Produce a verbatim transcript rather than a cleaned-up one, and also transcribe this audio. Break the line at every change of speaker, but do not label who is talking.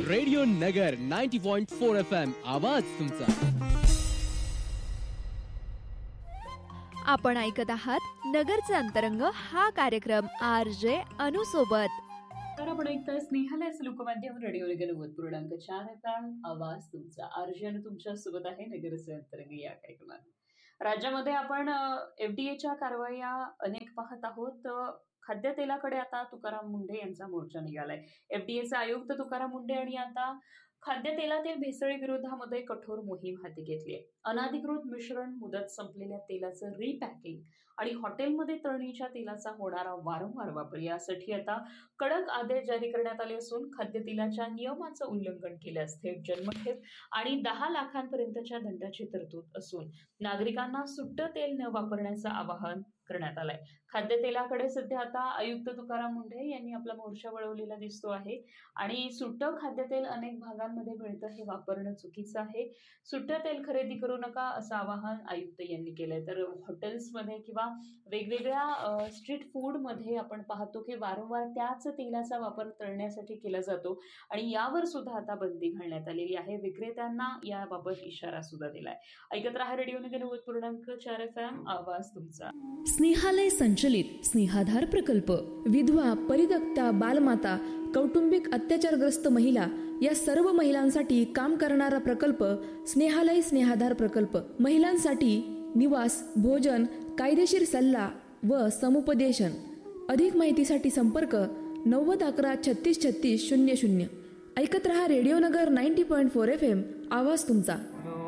Radio नगर ninety point four F M आवाज तुमचा.
आपण ऐकत आहात नगरचे अंतरंग हा कार्यक्रम आर जे अनु सोबत.
तर आपण ऐकताय स्नेहालय लोकमाध्यम रेडिओ नगर नव्वद पूर्णांक चार एफ एम आवाज तुमचा. आर जे अनु तुमच्या सोबत आहे नगरचे अंतरंग या कार्यक्रमात. राज्यामध्ये आपण एफडीएच्या कारवाया अनेक पाहत आहोत. खाद्यतेलाकडे आता तुकाराम मुंढे यांचा मोर्चा निघालाय. एफडीएचे आयुक्त तुकाराम मुंढे यांनी आता खाद्यतेलातील भेसळी विरोधामध्ये कठोर मोहीम हाती घेतली आहे. अनाधिकृत मिश्रण, मुदत संपलेल्या तेलाचं रिपॅकिंग आणि हॉटेलमध्ये तळणीच्या तेलाचा होणारा वारंवार वापर यासाठी आता कडक आदेश जारी करण्यात आले असून खाद्यतेलाच्या नियमाचं उल्लंघन केल्यास थेट जन्मठेप आणि दहा लाखांपर्यंतच्या दंडाची तरतूद असून नागरिकांना सुट्ट तेल न वापरण्याचं आवाहन करण्यात आलंय. खाद्यतेलाकडे सध्या आता आयुक्त तुकाराम मुंढे यांनी आपला मोर्चा वळवलेला दिसतो आहे आणि सुट्ट खाद्यतेल अनेक भागांमध्ये मिळतं हे वापरणं चुकीचं आहे. सुट्ट तेल खरेदी करू नका असं आवाहन आयुक्त यांनी केलंय. तर हॉटेल्समध्ये किंवा वेगवेगळ्या स्ट्रीट फूडमध्ये आपण पाहतो की वारंवार त्याच तेलाचा वापर तळण्यासाठी केला जातो आणि यावर सुद्धा आता बंदी घालण्यात आलेली आहे. विक्रेत्यांना याबाबत इशारा सुद्धा दिलाय. ऐकत राहा रेडिओ नगर नव्वद पूर्णांक चार एफ एम आवाज तुमचा.
स्नेहालय संचलित स्नेहाधार प्रकल्प विधवा, परित्यक्ता, बालमाता, कौटुंबिक अत्याचारग्रस्त महिला या सर्व महिलांसाठी काम करणारा प्रकल्प स्नेहालय स्नेहाधार प्रकल्प. महिलांसाठी निवास, भोजन, कायदेशीर सल्ला व समुपदेशन. अधिक माहितीसाठी संपर्क नव्वद अकरा छत्तीस छत्तीस शून्य शून्य. ऐकत रहा रेडिओ नगर ninety point four F M आवाज तुमचा.